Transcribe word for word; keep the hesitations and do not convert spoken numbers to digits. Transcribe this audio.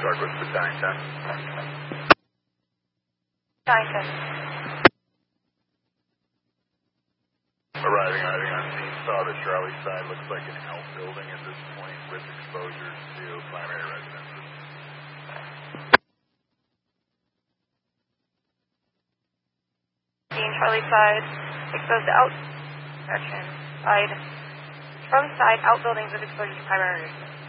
Darkwood, Battalion ten. Battalion ten. Arriving, arriving on scene, saw the Charlie side. Looks like an outbuilding at this point with exposures to primary residences. Scene, Charlie side, exposed to out. Correction. Side. Charlie side, outbuildings with exposure to primary residence.